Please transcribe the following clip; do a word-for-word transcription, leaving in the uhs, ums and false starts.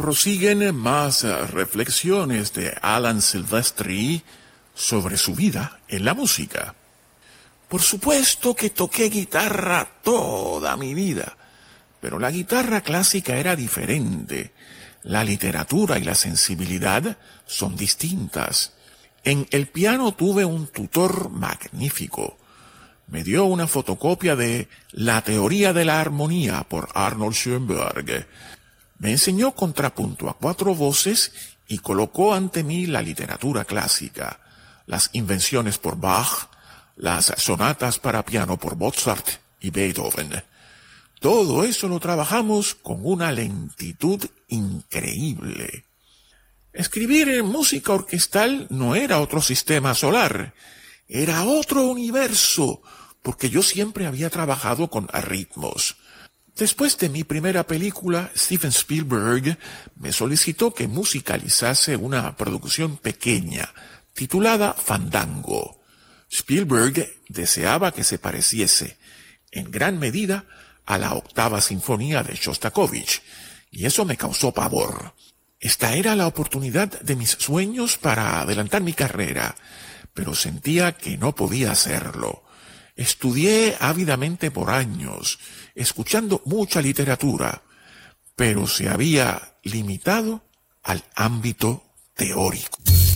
prosiguen más reflexiones de Alan Silvestri sobre su vida en la música. Por supuesto que toqué guitarra toda mi vida, pero la guitarra clásica era diferente. La literatura y la sensibilidad son distintas. En el piano tuve un tutor magnífico. Me dio una fotocopia de La teoría de la armonía por Arnold Schoenberg. Me enseñó contrapunto a cuatro voces y colocó ante mí la literatura clásica, las invenciones por Bach, las sonatas para piano por Mozart y Beethoven. Todo eso lo trabajamos con una lentitud increíble. Escribir música orquestal no era otro sistema solar, era otro universo, porque yo siempre había trabajado con ritmos. Después de mi primera película, Steven Spielberg me solicitó que musicalizase una producción pequeña, titulada Fandango. Spielberg deseaba que se pareciese, en gran medida, a la octava sinfonía de Shostakovich, y eso me causó pavor. Esta era la oportunidad de mis sueños para adelantar mi carrera, pero sentía que no podía hacerlo. Estudié ávidamente por años, escuchando mucha literatura, pero se había limitado al ámbito teórico.